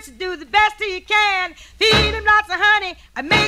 do the best you can. Feed him lots of honey, I make